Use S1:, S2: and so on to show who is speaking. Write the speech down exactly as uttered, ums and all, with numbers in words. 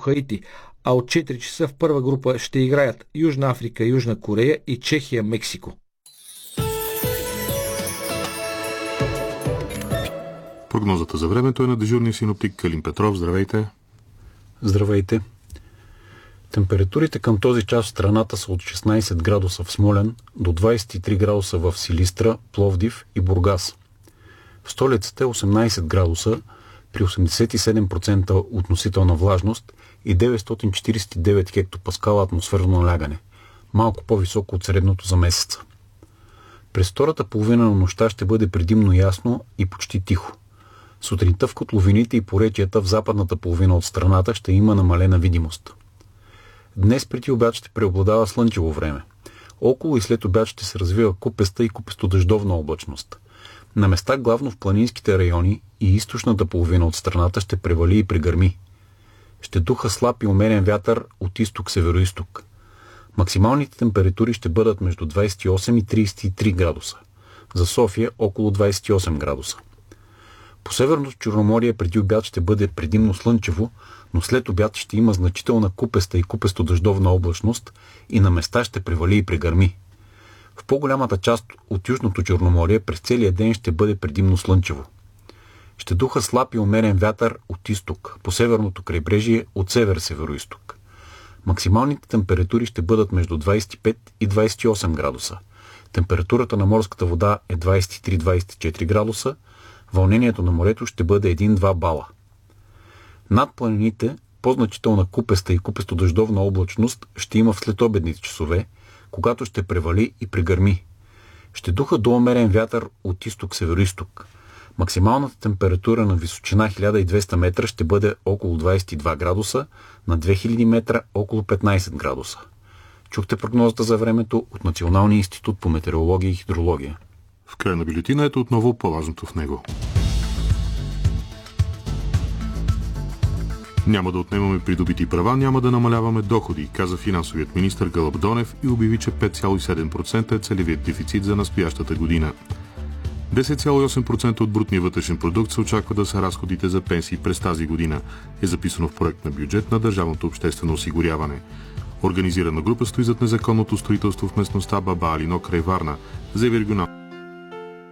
S1: Хаити, а от четири часа в първа група ще играят Южна Африка, Южна Корея и Чехия, Мексико.
S2: Прогнозата за времето е на дежурния синоптик Калин Петров. Здравейте!
S3: Здравейте! Температурите към този час в страната са от шестнайсет градуса в Смолян до двайсет и три градуса в Силистра, Пловдив и Бургас. В столицата е осемнайсет градуса при осемдесет и седем процента относителна влажност и деветстотин четирийсет и девет хектопаскала атмосферно налягане, малко по-високо от средното за месеца. През втората половина на нощта ще бъде предимно ясно и почти тихо. Сутринта в котловините и поречията в западната половина от страната ще има намалена видимост. Днес преди обяд ще преобладава слънчево време. Около и след обяд ще се развива купеста и купестодъждовна облачност. На места главно в планинските райони и източната половина от страната ще превали и прегърми. Ще духа слаб и умерен вятър от изток-североизток. Максималните температури ще бъдат между двайсет и осем и трийсет и три градуса. За София около двайсет и осем градуса. По Северното Черноморие преди обяд ще бъде предимно слънчево, но след обяд ще има значителна купеста и купесто-дъждовна облачност и на места ще превали и прегърми. В по-голямата част от Южното Черноморие през целия ден ще бъде предимно слънчево. Ще духа слаб и умерен вятър от изток, по северното крайбрежие от север-североизток. Максималните температури ще бъдат между двайсет и пет и двайсет и осем градуса. Температурата на морската вода е двайсет и три до двайсет и четири градуса. Вълнението на морето ще бъде един-два бала. Над планините по-значителна купеста и купесто-дъждовна облачност ще има в следобедните часове, когато ще превали и прегърми. Ще духа до умерен вятър от изток-североизток. Максималната температура на височина хиляда и двеста метра ще бъде около двайсет и два градуса, на две хиляди метра около петнайсет градуса. Чухте прогнозата за времето от Националния институт по метеорология и хидрология.
S2: В края на бюлетина ето отново по-важното в него. Няма да отнемаме придобити права, няма да намаляваме доходи, каза финансовият министър Гълъб Донев и обяви, че пет цяло и седем процента е целевият дефицит за настоящата година. десет цяло и осем процента от брутния вътрешен продукт се очаква да са разходите за пенсии през тази година, е записано в проект на бюджет на Държавното обществено осигуряване. Организирана група стои зад незаконното строителство в местността Баба Алино край Варна, заяви регионал.